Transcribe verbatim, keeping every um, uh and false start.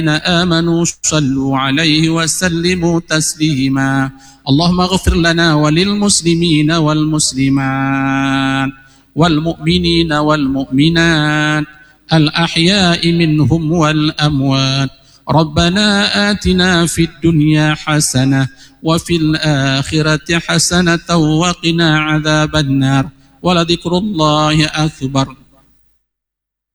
آمنوا صلوا عليه وسلموا تسليما. اللهم اغفر لنا وللمسلمين والمسلمات والمؤمنين والمؤمنات الأحياء منهم والأموات. ربنا آتنا في الدنيا حسنة وفي الآخرة حسنة وقنا عذاب النار. ولذكر الله أكبر.